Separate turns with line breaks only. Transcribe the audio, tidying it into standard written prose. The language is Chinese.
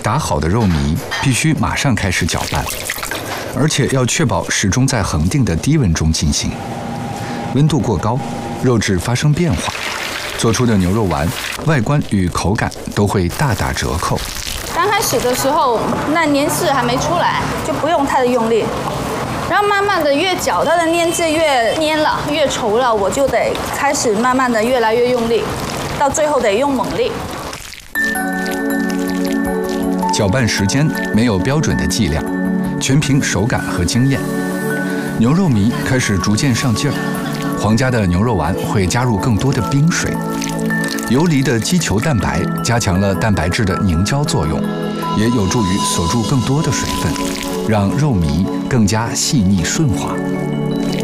打好的肉糜必须马上开始搅拌，而且要确保始终在恒定的低温中进行。温度过高，肉质发生变化，做出的牛肉丸外观与口感都会大打折扣。
刚开始的时候，那粘质还没出来，就不用太用力。然后慢慢的越搅它的粘质越粘了，越稠了，我就得开始慢慢的越来越用力，到最后得用猛力。
搅拌时间没有标准的剂量，全凭手感和经验。牛肉糜开始逐渐上劲儿，皇家的牛肉丸会加入更多的冰水。游离的肌球蛋白加强了蛋白质的凝胶作用，也有助于锁住更多的水分，让肉糜更加细腻顺滑。